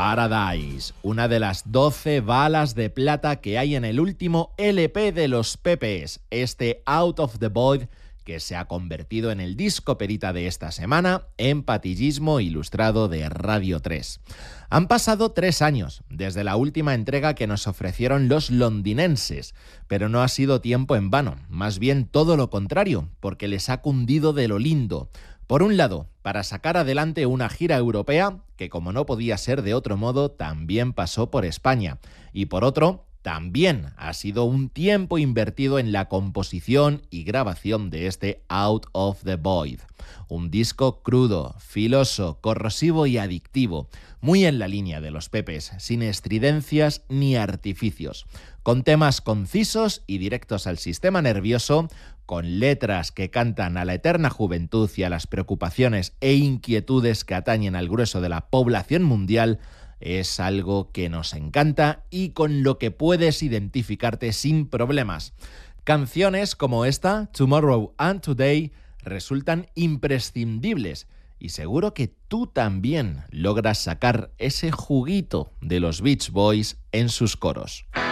Paradise, una de las 12 balas de plata que hay en el último LP de los Pepes, este Out of the Void, que se ha convertido en el disco perita de esta semana en Patillismo Ilustrado de Radio 3. Han pasado 3 años desde la última entrega que nos ofrecieron los londinenses, pero no ha sido tiempo en vano, más bien todo lo contrario, porque les ha cundido de lo lindo. Por un lado, para sacar adelante una gira europea que, como no podía ser de otro modo, también pasó por España. Y por otro, también ha sido un tiempo invertido en la composición y grabación de este Out of the Void. Un disco crudo, filoso, corrosivo y adictivo, muy en la línea de los Pepes, sin estridencias ni artificios, con temas concisos y directos al sistema nervioso, con letras que cantan a la eterna juventud y a las preocupaciones e inquietudes que atañen al grueso de la población mundial. Es algo que nos encanta y con lo que puedes identificarte sin problemas. Canciones como esta, Tomorrow and Today, resultan imprescindibles y seguro que tú también logras sacar ese juguito de los Beach Boys en sus coros.